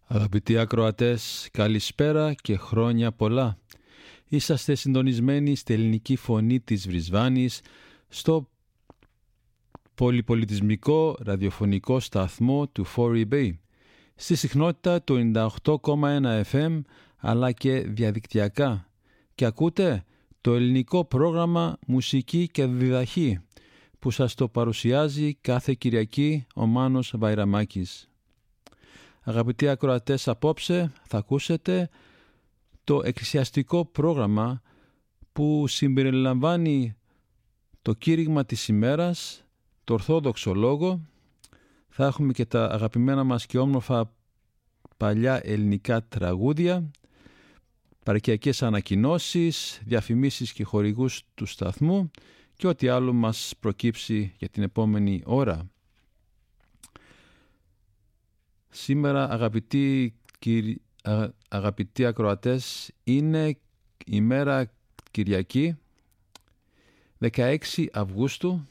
Αγαπητοί ακροατές, καλησπέρα και χρόνια πολλά. Είσαστε συντονισμένοι στη ελληνική φωνή της Βρισβάνης, στο πολυπολιτισμικό ραδιοφωνικό σταθμό του 4EB, στη συχνότητα του 98,1 FM, αλλά και διαδικτυακά. Και ακούτε το ελληνικό πρόγραμμα Μουσική και Διδαχή, που σας το παρουσιάζει κάθε Κυριακή ο Μάνος Βαϊραμάκης. Αγαπητοί ακροατές, απόψε θα ακούσετε το εκκλησιαστικό πρόγραμμα που συμπεριλαμβάνει το κήρυγμα της ημέρας, το Ορθόδοξο Λόγο. Θα έχουμε και τα αγαπημένα μας και όμορφα παλιά ελληνικά τραγούδια, παροικιακές ανακοινώσεις, διαφημίσεις και χορηγούς του σταθμού και ό,τι άλλο μας προκύψει για την επόμενη ώρα. Σήμερα, αγαπητοί ακροατές, είναι ημέρα Κυριακή, 16 Αυγούστου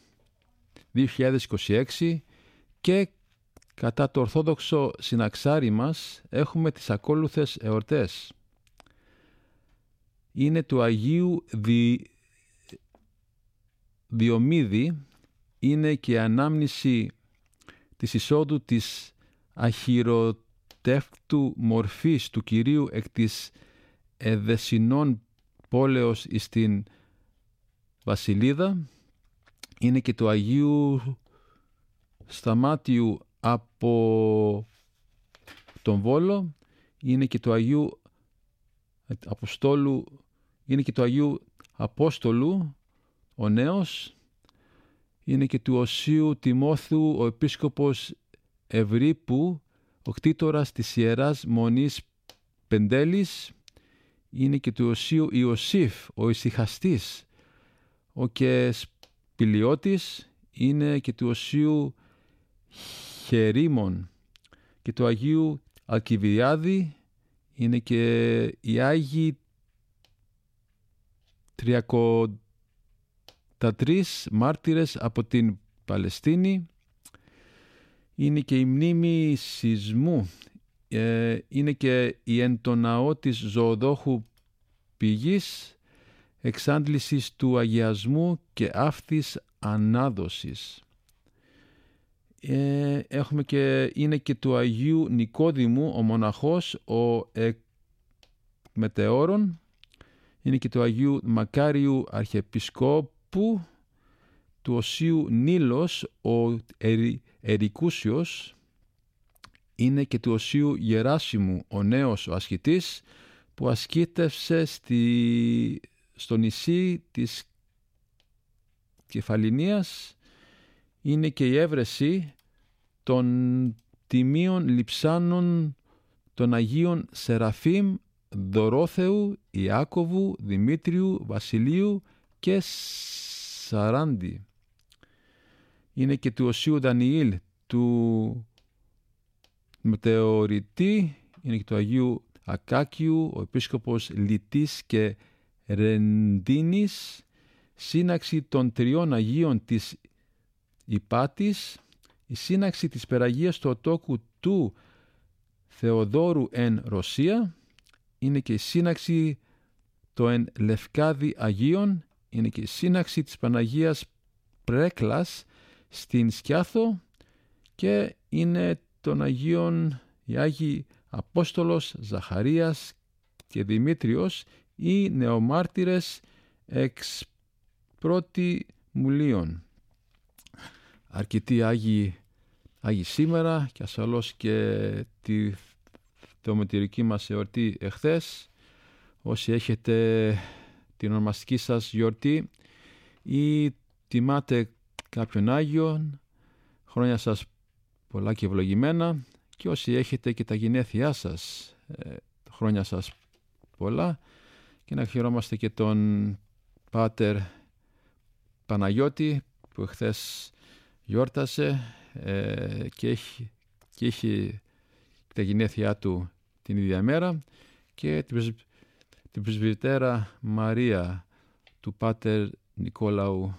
2026, και κατά το Ορθόδοξο συναξάρι μας έχουμε τις ακόλουθες εορτές. Είναι του Αγίου Διομήδη, είναι και ανάμνηση της εισόδου της αχυρωτεύτου μορφής του Κυρίου εκ της Εδεσινών πόλεως εις την Βασιλίδα. Είναι και του Αγίου Σταμάτιου από τον Βόλο. Είναι και του Αγίου Αποστόλου, είναι και του Αγίου Απόστολου ο Νέος. Είναι και του Οσίου Τιμόθου ο Επίσκοπος Ευρύπου, ο κτήτορας της Ιεράς Μονής Πεντέλης. Είναι και του Οσίου Ιωσήφ ο Ησυχαστής, ο και Σπηλιώτης. Είναι και του Οσίου Χερίμων και του Αγίου Αλκιβιάδη. Είναι και οι Άγιοι 33 μάρτυρες από την Παλαιστίνη. Είναι και η μνήμη σεισμού. Είναι και η εν το ναό της Ζωοδόχου Πηγής, εξάντλησης του αγιασμού και αύθης ανάδοσης. Έχουμε και, είναι και του Αγίου Νικόδημου ο μοναχός ο Μετεώρων. Είναι και του Αγίου Μακάριου Αρχιεπισκόπου, του Οσίου Νίλος ο Ερικούσιος. Είναι και του Οσίου Γεράσιμου ο Νέος ο Ασκητής, που ασκήτευσε στο νησί της Κεφαλινίας. Είναι και η έβρεση των τιμίων λειψάνων των Αγίων Σεραφείμ, Δωρόθεου, Ιάκωβου, Δημήτριου, Βασιλείου και Σαράντη. Είναι και του Οσίου Δανιήλ του Μετεωρητή. Είναι και του Αγίου Ακάκιου ο Επίσκοπος Λιτής και Ρεντίνης. Σύναξη των τριών Αγίων της Υπάτης. Η σύναξη της Περαγίας του Οτόκου του Θεοδόρου εν Ρωσία. Είναι και η σύναξη των εν Λευκάδη Αγίων. Είναι και η σύναξη της Παναγίας Πρέκλας στην Σκιάθο, και είναι των Αγίων οι Άγιοι Απόστολος Ζαχαρίας και Δημήτριος, οι νεομάρτυρες εξ πρώτη Μουλίων. Αρκετοί Άγιοι σήμερα, και ασφαλώς και τη θεομετηρική μας εορτή εχθές. Όσοι έχετε την ονομαστική σας γιορτή ή τιμάτε κάποιον Άγιον, χρόνια σας πολλά και ευλογημένα, και όσοι έχετε και τα γενέθλιά σας, χρόνια σας πολλά, και να χαιρόμαστε και τον Πάτερ Παναγιώτη που εχθές γιόρτασε και έχει τα γενέθλιά του την ίδια μέρα, και την πρεσβυτέρα Μαρία του Πάτερ Νικόλαου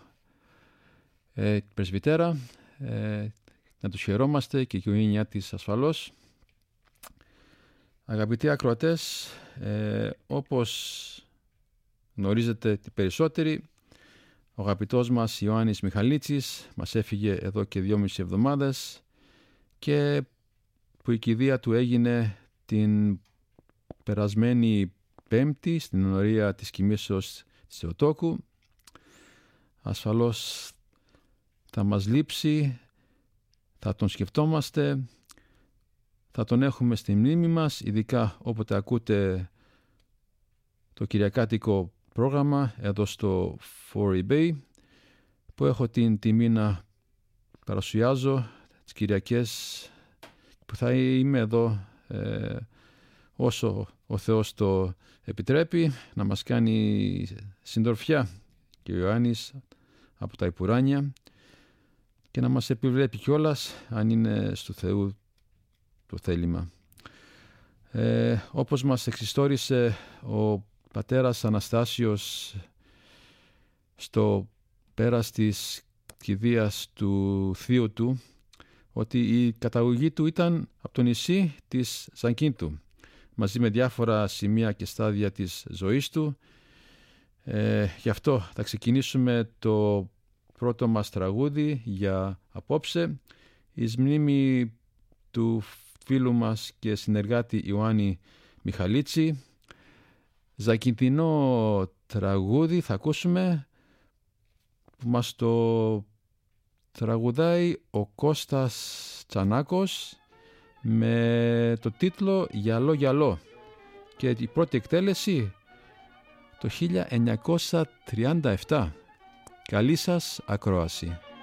πρεσβυτέρα, να τους χαιρόμαστε, και η οικογένειά της ασφαλώς. Αγαπητοί ακροατές, όπως γνωρίζετε οι περισσότεροι, ο αγαπητός μας Ιωάννης Μιχαλίτσης μας έφυγε εδώ και 2,5 εβδομάδες και που η κηδεία του έγινε την περασμένη Πέμπτη στην ενορία της κοιμήσεως της Θεοτόκου. Ασφαλώς θα μας λείψει, θα τον σκεφτόμαστε, θα τον έχουμε στη μνήμη μας, ειδικά όποτε ακούτε το κυριακάτικο πρόγραμμα εδώ στο 4eBay, που έχω την τιμή να παρουσιάζω τις Κυριακές, που θα είμαι εδώ όσο ο Θεός το επιτρέπει, να μας κάνει συντροφιά και ο Ιωάννης από τα Ιππουράνια και να μας επιβλέπει κιόλας αν είναι στο Θεού το θέλημα. Όπως μας εξιστόρισε ο πατέρας Αναστάσιος στο πέρας της κηδείας του θείου του, ότι η καταγωγή του ήταν από το νησί της Ζακίνθου, μαζί με διάφορα σημεία και στάδια της ζωής του. Γι' αυτό θα ξεκινήσουμε το πρώτο μας τραγούδι για απόψε, εις μνήμη του φίλου μας και συνεργάτη Ιωάννη Μιχαλίτση. Ζακινθινό τραγούδι θα ακούσουμε, που μας το τραγουδάει ο Κώστας Τσανάκος με το τίτλο «Γυαλό γυαλό», και η πρώτη εκτέλεση το 1937. Καλή σας ακρόαση.